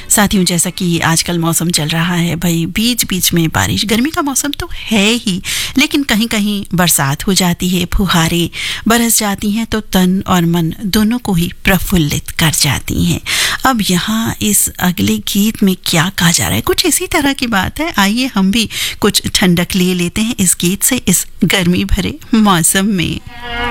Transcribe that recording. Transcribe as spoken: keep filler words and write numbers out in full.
साथियों, जैसा कि आजकल मौसम चल रहा है भाई, बीच बीच में बारिश, गर्मी का मौसम तो है ही, लेकिन कहीं कहीं बरसात हो जाती है, फुहारें बरस जाती हैं तो तन और मन दोनों को ही प्रफुल्लित कर जाती हैं। अब यहाँ इस अगले गीत में क्या कहा जा रहा है, कुछ इसी तरह की बात है। आइए हम भी कुछ ठंडक ले लेते हैं इस गीत से, इस गर्मी भरे मौसम में।